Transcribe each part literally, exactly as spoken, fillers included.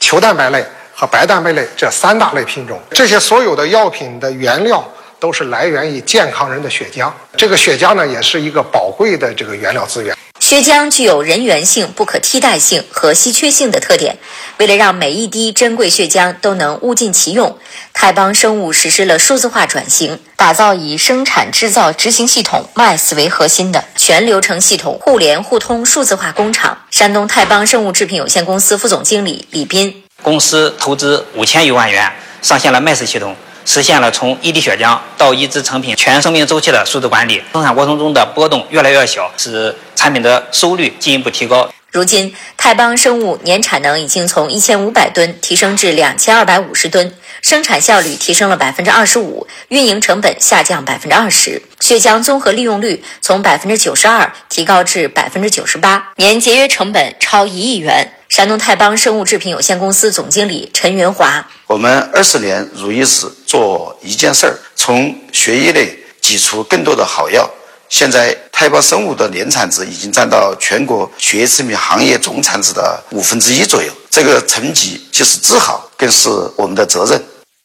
球蛋白类和白蛋白类这三大类品种。这些所有的药品的原料都是来源于健康人的血浆，这个血浆呢也是一个宝贵的这个原料资源。 血浆具有人源性、不可替代性和稀缺性的特点。为了让每一滴珍贵血浆都能物尽其用，泰邦生物实施了数字化转型，打造以生产制造执行系统 M I S 为核心的全流程系统互联互通数字化工厂。山东泰邦生物制品有限公司副总经理李斌： 公司投资五千余万元，上线了 M I S 系统，实现了从一滴血浆到一支成品全生命周期的数字管理，生产过程中的波动越来越小，使产品的收率进一步提高。 如今，泰邦生物年产能已经从一千五百吨提升至两千二百五十吨，生产效率提升了百分之二十五，运营成本下降百分之二十，血浆综合利用率从百分之九十二提高至百分之九十八，年节约成本超一亿元。山东泰邦生物制品有限公司总经理陈云华： 我们二十年如一日做一件事儿，从血液内挤出更多的好药。现在泰邦生物的年产值已经占到全国血液食品行业总产值的五分之一左右，这个成绩既是自豪，更是我们的责任。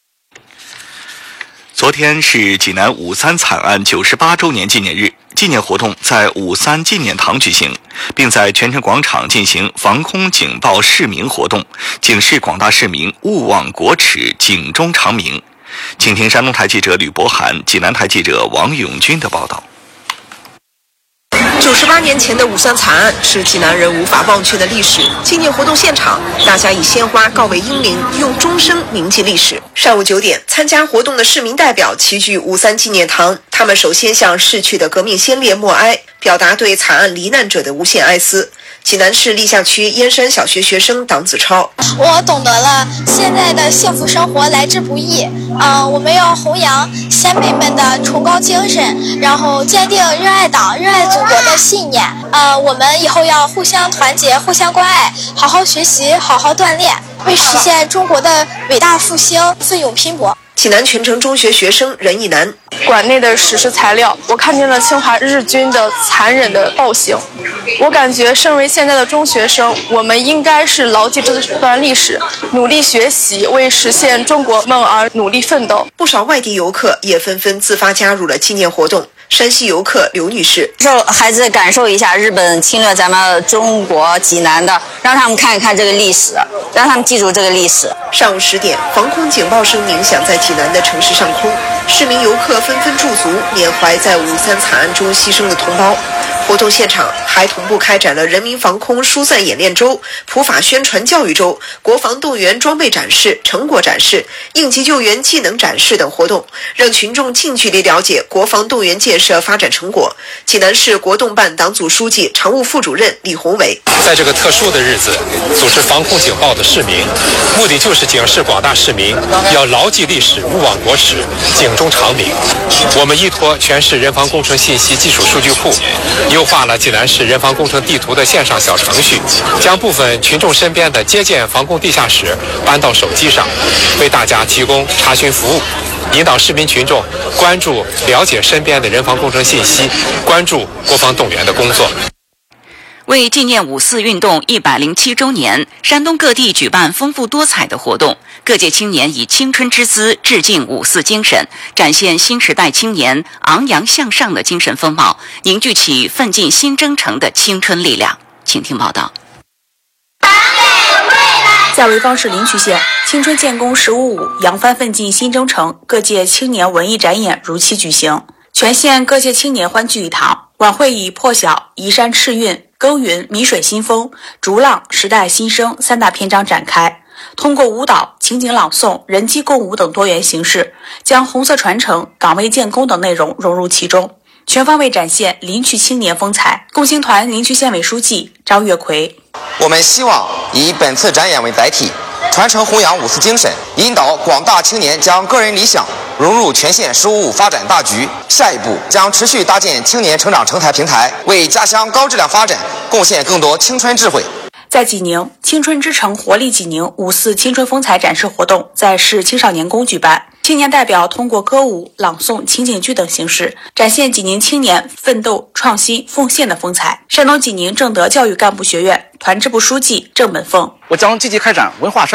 昨天是济南五三惨案九十八周年纪念日，纪念活动在五三纪念堂举行，并在全城广场进行防空警报示鸣活动，警示广大市民勿忘国耻，警钟长鸣。请听山东台记者吕博涵、济南台记者王永军的报道。 九十八年前的五三惨案是济南人无法忘却的历史。纪念活动现场，大家以鲜花告慰英灵，用终生铭记历史。上午九点，参加活动的市民代表齐聚五三纪念堂，他们首先向逝去的革命先烈默哀，表达对惨案罹难者的无限哀思。济南市历下区燕山小学学生党子超： 我懂得了现在的幸福生活来之不易。嗯、呃，我们要弘扬先辈们的崇高精神，然后坚定热爱党、热爱祖国的信念。呃，我们以后要互相团结、互相关爱，好好学习，好好锻炼，为实现中国的伟大复兴奋勇拼搏。 济南泉城中学学生任一楠： 馆内的史实材料，我看见了侵华日军的残忍的暴行。我感觉身为现在的中学生，我们应该是牢记这段历史，努力学习，为实现中国梦而努力奋斗。 不少外地游客也纷纷自发加入了纪念活动。山西游客刘女士： 让孩子感受一下日本侵略咱们中国济南的，让他们看一看这个历史，让他们记住这个历史。 上午十点，防空警报声鸣响在济南的城市上空，市民游客纷纷驻足缅怀在五三惨案中牺牲的同胞。活动现场还同步开展了人民防空疏散演练周、普法宣传教育周、国防动员装备展示、成果展示、应急救援技能展示等活动，让群众近距离了解国防动员建设发展成果。济南市国动办党组书记、常务副主任李宏伟： 在这个特殊的日子，组织防空警报的市民，目的就是警示广大市民要牢记历史，勿忘国耻，警钟长鸣。我们依托全市人防工程信息基础数据库，优化了济南市人防工程地图的线上小程序，将部分群众身边的接建防控地下室搬到手机上，为大家提供查询服务，引导市民群众关注了解身边的人防工程信息，关注国防动员的工作。 为纪念五四运动一百零七周年，山东各地举办丰富多彩的活动，各界青年以青春之姿致敬五四精神，展现新时代青年昂扬向上的精神风貌，凝聚起奋进新征程的青春力量。请听报道。 在潍坊市临朐县，青春建功十五五，扬帆奋进新征程，各界青年文艺展演如期举行，全县各界青年欢聚一堂。晚会以破晓、移山赤韵、耕耘、迷水新风、逐浪、时代新生三大篇章展开，通过舞蹈、情景朗诵、人机共舞等多元形式，将红色传承、岗位建功等内容融入其中，全方位展现临朐青年风采。共青团临朐县委书记张月奎： 我们希望以本次展演为载体，传承弘扬五四精神，引导广大青年将个人理想融入全县十五五发展大局。下一步将持续搭建青年成长成才平台，为家乡高质量发展贡献更多青春智慧。 在济宁，青春之城活力济宁五四青春风采展示活动在市青少年宫举办，青年代表通过歌舞、朗诵、情景剧等形式，展现济宁青年奋斗、创新、奉献的风采。山东济宁正德教育干部学院团支部书记郑本凤： 我将积极开展文化